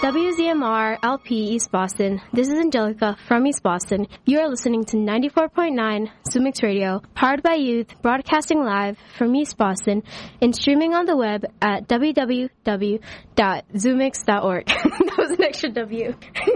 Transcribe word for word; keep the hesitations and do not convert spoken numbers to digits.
W Z M R L P East Boston. This is Angelica from East Boston. You are listening to ninety-four point nine Zoomix Radio, powered by youth, broadcasting live from East Boston and streaming on the web at w w w dot zoomix dot org. That was an extra W.